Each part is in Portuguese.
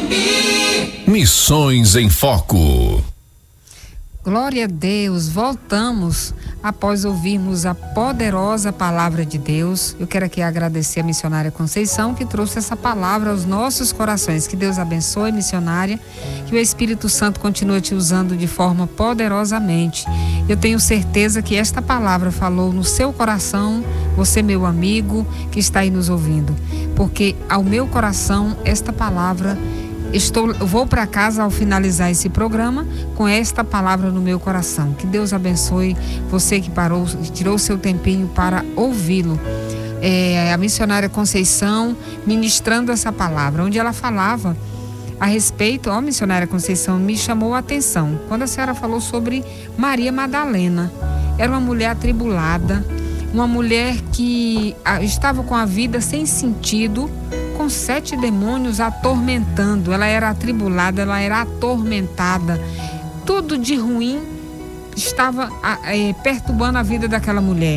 Missões em Foco. Glória a Deus, voltamos após ouvirmos a poderosa palavra de Deus. Eu quero aqui agradecer a missionária Conceição que trouxe essa palavra aos nossos corações. Que Deus abençoe, missionária, que o Espírito Santo continue te usando de forma poderosamente. Eu tenho certeza que esta palavra falou no seu coração, você, meu amigo, que está aí nos ouvindo, porque ao meu coração esta palavra, vou para casa ao finalizar esse programa com esta palavra no meu coração. Que Deus abençoe você que parou, tirou o seu tempinho para ouvi-lo. A missionária Conceição ministrando essa palavra, onde ela falava a respeito, a missionária Conceição me chamou a atenção quando a senhora falou sobre Maria Madalena. Era uma mulher atribulada, uma mulher que estava com a vida sem sentido, com 7 demônios atormentando. Ela era atribulada, ela era atormentada. Tudo de ruim estava perturbando a vida daquela mulher.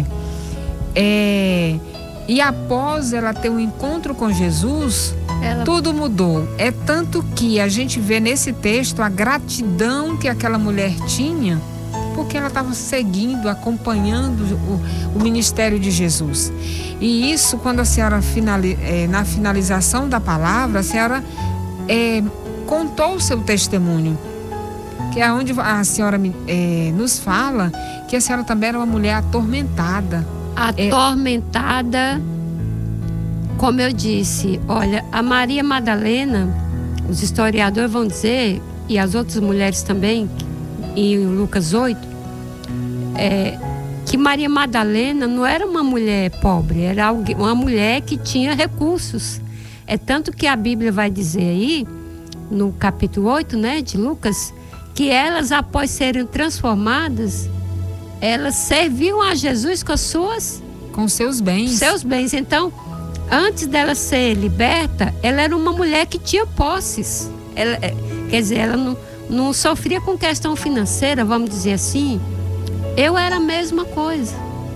E após ela ter um encontro com Jesus, tudo mudou. É tanto que a gente vê nesse texto a gratidão que aquela mulher tinha, porque ela estava seguindo, acompanhando o ministério de Jesus. E isso, quando a senhora na finalização da palavra, a senhora contou o seu testemunho, que é onde a senhora nos fala que a senhora também era uma mulher atormentada. Atormentada, como eu disse, olha, a Maria Madalena, os historiadores vão dizer, e as outras mulheres também, em Lucas 8, que Maria Madalena não era uma mulher pobre, era uma mulher que tinha recursos. É tanto que a Bíblia vai dizer aí, no capítulo 8, né, de Lucas, que elas, após serem transformadas, elas serviam a Jesus com seus bens. Então, antes dela ser liberta, ela era uma mulher que tinha posses. Quer dizer, ela não sofria com questão financeira, vamos dizer assim. Eu era a mesma coisa.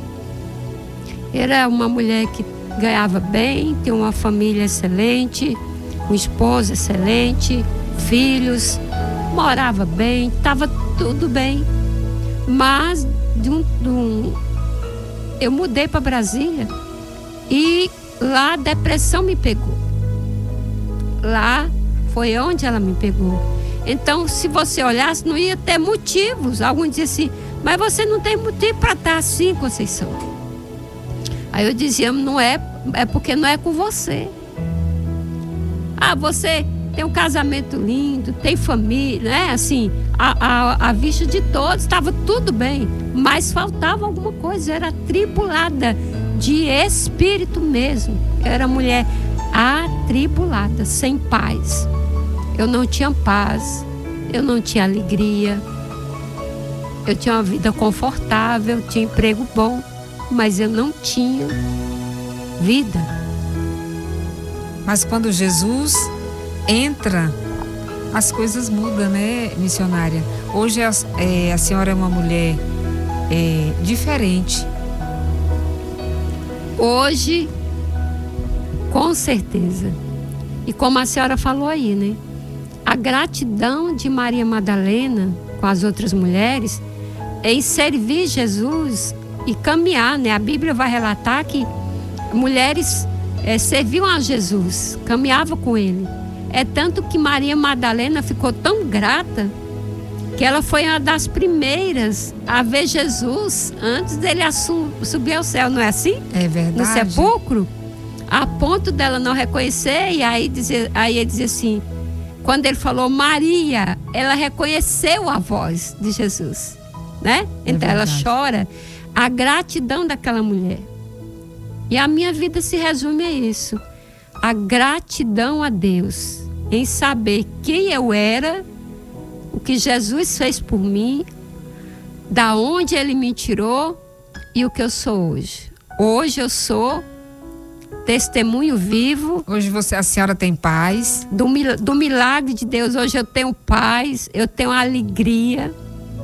Era uma mulher que ganhava bem, tinha uma família excelente, uma esposa excelente, filhos, morava bem, estava tudo bem. Mas eu mudei para Brasília e lá a depressão me pegou. Lá foi onde ela me pegou. Então, se você olhasse, não ia ter motivos. Alguns diziam assim, mas você não tem motivo para estar assim, Conceição. Aí eu dizia, não é porque não é com você. Você tem um casamento lindo, tem família, né? Assim, a vista de todos, estava tudo bem, mas faltava alguma coisa, era atribulada de espírito mesmo. Eu era mulher atribulada, sem paz. Eu não tinha paz, eu não tinha alegria. Eu tinha uma vida confortável, tinha emprego bom, mas eu não tinha vida. Mas quando Jesus entra, as coisas mudam, né, missionária? Hoje a senhora é uma mulher diferente. Hoje, com certeza. E como a senhora falou aí, né? A gratidão de Maria Madalena com as outras mulheres em servir Jesus e caminhar, né? A Bíblia vai relatar que mulheres serviam a Jesus, caminhavam com ele. É tanto que Maria Madalena ficou tão grata que ela foi uma das primeiras a ver Jesus antes dele subir ao céu, não é assim? É verdade. No sepulcro, a ponto dela não reconhecer, e aí ele dizia assim, quando ele falou Maria, ela reconheceu a voz de Jesus, né? Então ela chora a gratidão daquela mulher. E a minha vida se resume a isso, a gratidão a Deus, em saber quem eu era, o que Jesus fez por mim, da onde Ele me tirou e o que eu sou hoje. Hoje eu sou testemunho vivo. Hoje a senhora tem paz. Do milagre de Deus. Hoje eu tenho paz, eu tenho alegria,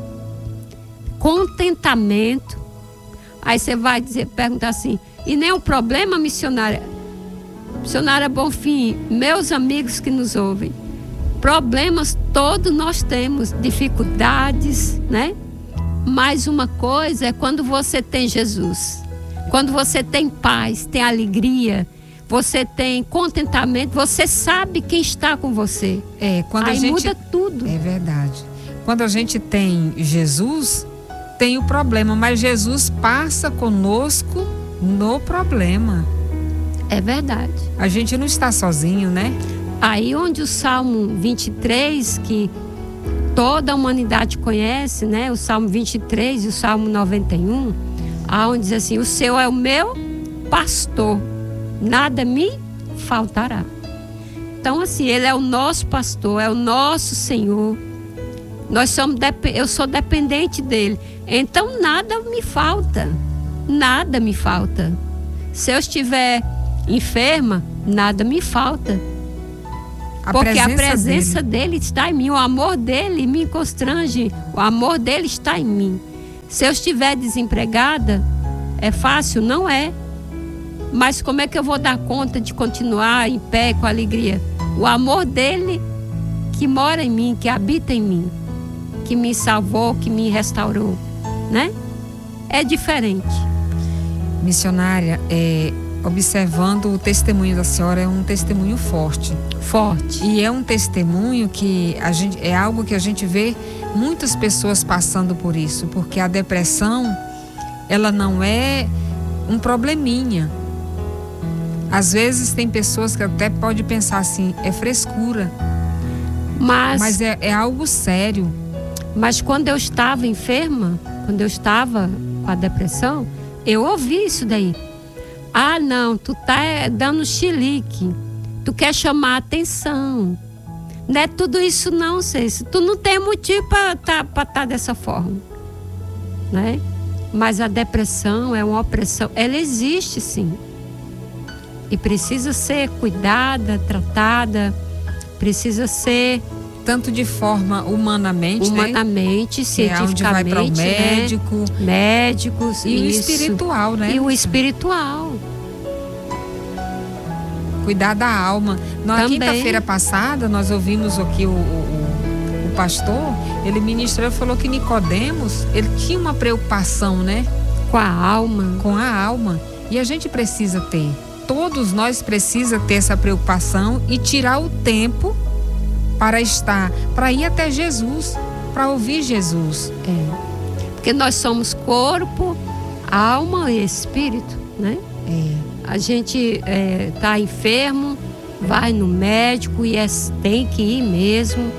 contentamento. Aí você vai perguntar assim, e nem um problema, missionária? Missionária Bonfim, meus amigos que nos ouvem, Problemas todos nós temos, dificuldades, né? Mas uma coisa é quando você tem Jesus, quando você tem paz, tem alegria, você tem contentamento, você sabe quem está com você. Quando aí muda tudo. É verdade. Quando a gente tem Jesus, tem o problema, mas Jesus passa conosco no problema. É verdade. A gente não está sozinho, né? Aí onde o Salmo 23, que toda a humanidade conhece, né? O Salmo 23 e o Salmo 91, aonde diz assim: o Senhor é o meu pastor, nada me faltará. Então assim, Ele é o nosso pastor, é o nosso Senhor. Eu sou dependente dEle. Então nada me falta. Nada me falta. Se eu estiver enferma, nada me falta. Porque a presença dele está em mim, o amor dele me constrange, o amor dele está em mim. Se eu estiver desempregada, é fácil? Não é. Mas como é que eu vou dar conta de continuar em pé com alegria? O amor dele que mora em mim, que habita em mim, que me salvou, que me restaurou, né? É diferente. Missionária, observando o testemunho da senhora, é um testemunho forte. E é um testemunho que é algo que a gente vê muitas pessoas passando por isso, porque a depressão, ela não é um probleminha. Às vezes tem pessoas que até podem pensar assim, é frescura. Mas é algo sério. Mas quando eu estava enferma, quando eu estava com a depressão, eu ouvi isso daí. Ah, não, tu tá dando chilique. Tu quer chamar a atenção. Não é tudo isso não, Ceci. Tu não tem motivo para tá dessa forma. Né? Mas a depressão é uma opressão. Ela existe, sim. E precisa ser cuidada, tratada. Precisa ser... Tanto de forma humanamente, cientificamente, onde vai para o médico, né? Médicos, e o espiritual, né? E o espiritual. Cuidar da alma. Na quinta-feira passada, nós ouvimos aqui o pastor, ele ministrou e falou que Nicodemos, ele tinha uma preocupação, né? Com a alma. Com a alma. E a gente precisa ter. Todos nós precisamos ter essa preocupação e tirar o tempo para ir até Jesus, para ouvir Jesus. Porque nós somos corpo, alma e espírito, né? A gente tá enfermo, vai no médico e tem que ir mesmo.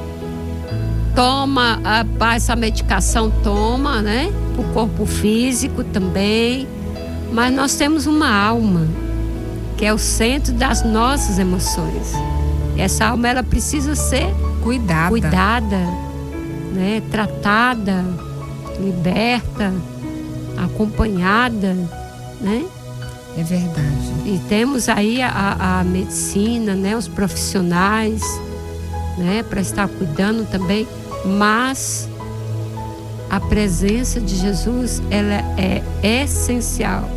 Toma essa medicação, toma, né? O corpo físico também. Mas nós temos uma alma, que é o centro das nossas emoções. Essa alma, ela precisa ser cuidada, né? Tratada, liberta, acompanhada, né? É verdade. E temos aí a medicina, né? Os profissionais, né? Para estar cuidando também. Mas a presença de Jesus, ela é essencial.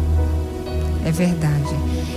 É verdade.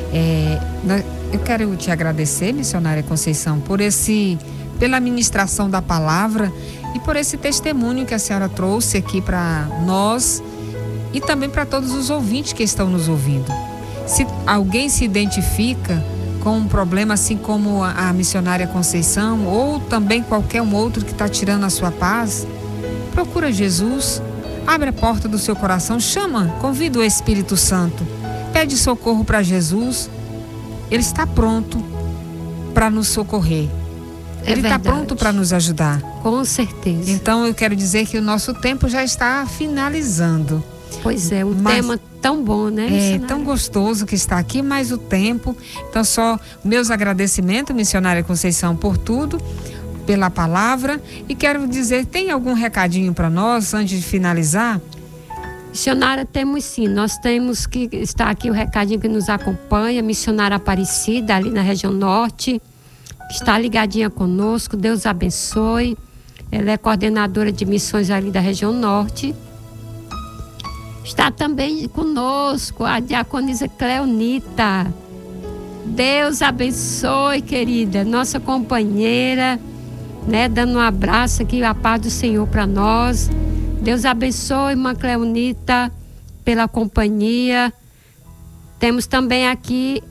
Eu quero te agradecer, missionária Conceição, pela ministração da palavra e por esse testemunho que a senhora trouxe aqui para nós e também para todos os ouvintes que estão nos ouvindo. Se alguém se identifica com um problema assim como a missionária Conceição, ou também qualquer um outro que está tirando a sua paz, procura Jesus, abre a porta do seu coração, convida o Espírito Santo, pede socorro para Jesus. Ele está pronto para nos socorrer. Ele está pronto para nos ajudar. Com certeza. Então eu quero dizer que o nosso tempo já está finalizando. Pois é, tema tão bom, né? É tão gostoso que está aqui, mas o tempo. Então só meus agradecimentos, missionária Conceição, por tudo, pela palavra. E quero dizer, tem algum recadinho para nós antes de finalizar? Missionária, temos sim. Nós temos que estar aqui o recadinho que nos acompanha, missionária Aparecida, ali na região norte, está ligadinha conosco. Deus abençoe. Ela é coordenadora de missões ali da região norte. Está também conosco a diaconisa Cleonita, Deus abençoe, querida, nossa companheira, né? Dando um abraço aqui, a paz do Senhor para nós. Deus abençoe, irmã Cleonita, pela companhia. Temos também aqui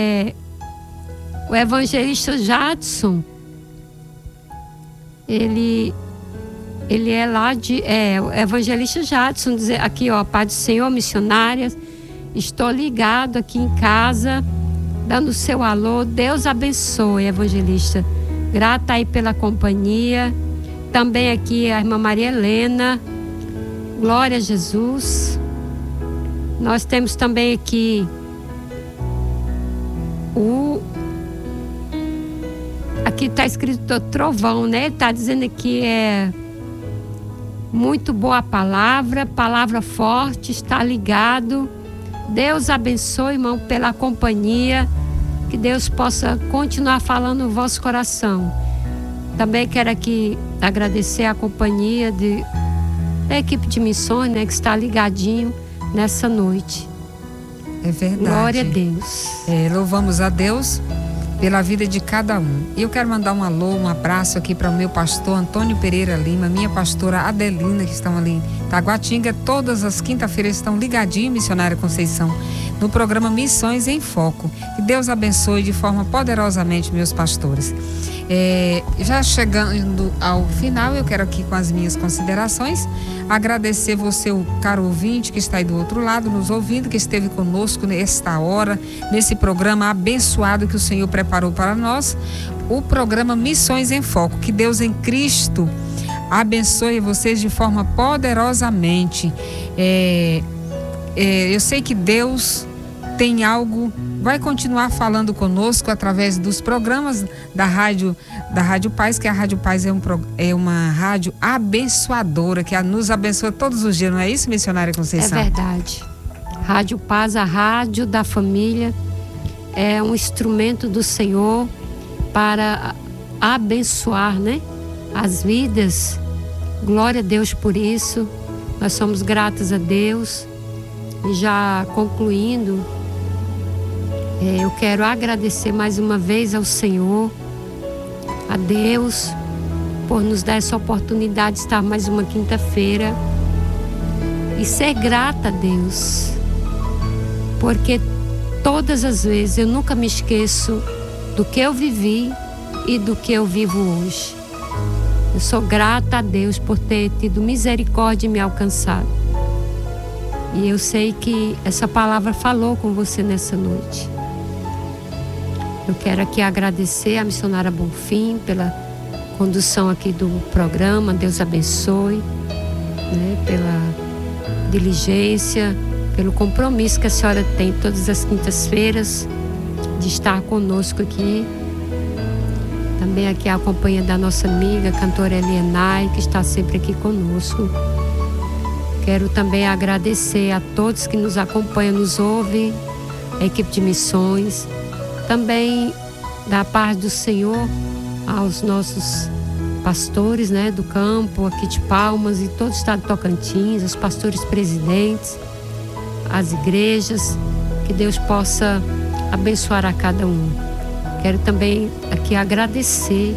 o evangelista Jadson. Ele é lá o evangelista Jadson, aqui, ó, paz do Senhor, missionárias. Estou ligado aqui em casa, dando o seu alô. Deus abençoe, evangelista. Grata aí pela companhia. Também aqui a irmã Maria Helena. Glória a Jesus. Nós temos também aqui aqui está escrito trovão, né? Ele está dizendo que é muito boa a palavra forte, está ligado. Deus abençoe, irmão, pela companhia. Que Deus possa continuar falando no vosso coração. Também quero aqui agradecer a companhia da equipe de missões, né, que está ligadinho nessa noite. É verdade. Glória a Deus. Louvamos a Deus pela vida de cada um. E eu quero mandar um alô, um abraço aqui para o meu pastor Antônio Pereira Lima, minha pastora Adelina, que estão ali em Taguatinga. Todas as quinta-feiras estão ligadinhos, Missionária Conceição, no programa Missões em Foco. Que Deus abençoe de forma poderosamente meus pastores. Já chegando ao final, eu quero aqui com as minhas considerações agradecer você, o caro ouvinte que está aí do outro lado nos ouvindo, que esteve conosco nesta hora, nesse programa abençoado que o Senhor preparou para nós, o programa Missões em Foco. Que Deus em Cristo abençoe vocês de forma poderosamente. Eu sei que Deus tem algo, vai continuar falando conosco através dos programas da Rádio Paz, que a Rádio Paz é uma rádio abençoadora, que nos abençoa todos os dias, não é isso, missionária Conceição? É verdade. Rádio Paz, a rádio da família, é um instrumento do Senhor para abençoar, né, as vidas. Glória a Deus por isso. Nós somos gratas a Deus. E já concluindo, eu quero agradecer mais uma vez ao Senhor, a Deus, por nos dar essa oportunidade de estar mais uma quinta-feira e ser grata a Deus, porque todas as vezes eu nunca me esqueço do que eu vivi e do que eu vivo hoje. Eu sou grata a Deus por ter tido misericórdia e me alcançado. E eu sei que essa palavra falou com você nessa noite. Eu quero aqui agradecer a missionária Bonfim pela condução aqui do programa. Deus abençoe, né, pela diligência, pelo compromisso que a senhora tem todas as quintas-feiras de estar conosco aqui. Também aqui a companhia da nossa amiga, cantora Elienay, que está sempre aqui conosco. Quero também agradecer a todos que nos acompanham, nos ouvem, a equipe de missões. Também da paz do Senhor aos nossos pastores, né, do campo, aqui de Palmas e todo o estado de Tocantins, os pastores presidentes, as igrejas, que Deus possa abençoar a cada um. Quero também aqui agradecer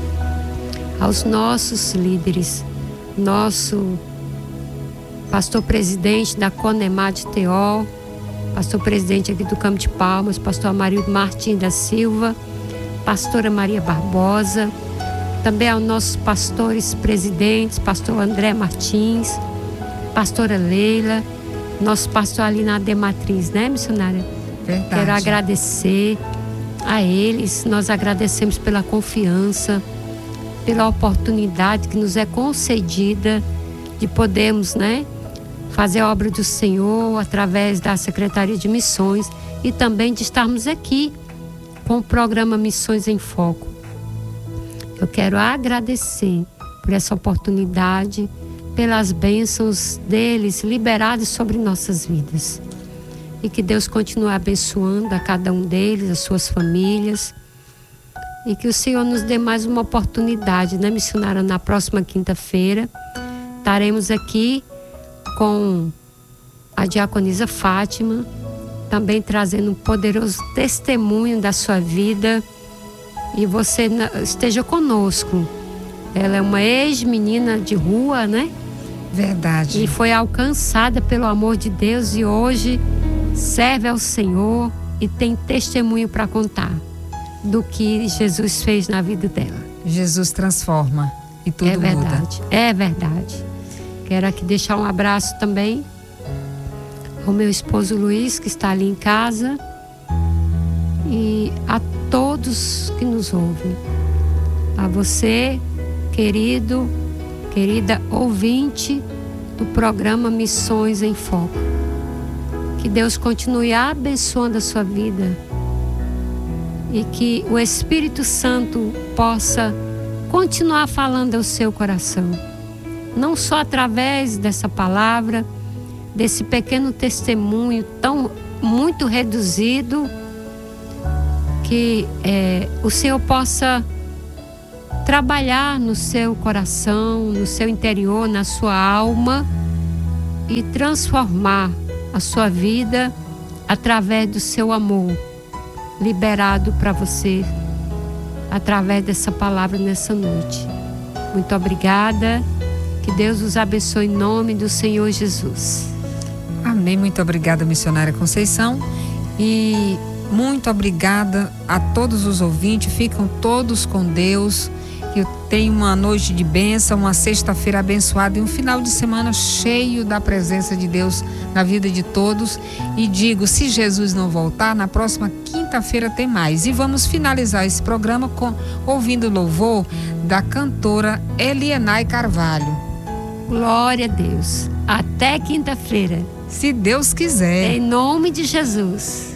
aos nossos líderes, nosso pastor presidente da Conemar de Teol, pastor presidente aqui do Campo de Palmas, pastor Amarildo Martins da Silva, pastora Maria Barbosa, também aos nossos pastores presidentes, pastor André Martins, pastora Leila, nosso pastor ali na Matriz, né, missionária? Verdade. Quero agradecer a eles, nós agradecemos pela confiança, pela oportunidade que nos é concedida de podermos, né, fazer a obra do Senhor através da Secretaria de Missões e também de estarmos aqui com o programa Missões em Foco. Eu quero agradecer por essa oportunidade, pelas bênçãos deles liberadas sobre nossas vidas. E que Deus continue abençoando a cada um deles, as suas famílias. E que o Senhor nos dê mais uma oportunidade, né, missionária? Na próxima quinta-feira estaremos aqui com a diaconisa Fátima, também trazendo um poderoso testemunho da sua vida. E você esteja conosco. Ela é uma ex-menina de rua, né? Verdade. E foi alcançada pelo amor de Deus e hoje serve ao Senhor e tem testemunho para contar do que Jesus fez na vida dela. Jesus transforma e tudo muda. É verdade, é verdade. Quero aqui deixar um abraço também ao meu esposo Luiz, que está ali em casa, e a todos que nos ouvem. A você, querido, querida ouvinte do programa Missões em Foco. Que Deus continue abençoando a sua vida e que o Espírito Santo possa continuar falando ao seu coração. Não só através dessa palavra, desse pequeno testemunho muito reduzido, que o Senhor possa trabalhar no seu coração, no seu interior, na sua alma e transformar a sua vida através do seu amor liberado para você através dessa palavra nessa noite. Muito obrigada. Que Deus os abençoe em nome do Senhor Jesus. Amém. Muito obrigada, missionária Conceição. E muito obrigada a todos os ouvintes. Ficam todos com Deus. Que tenham uma noite de bênção, uma sexta-feira abençoada e um final de semana cheio da presença de Deus na vida de todos. E digo, se Jesus não voltar, na próxima quinta-feira tem mais. E vamos finalizar esse programa ouvindo o louvor da cantora Elienay Carvalho. Glória a Deus. Até quinta-feira. Se Deus quiser. Em nome de Jesus.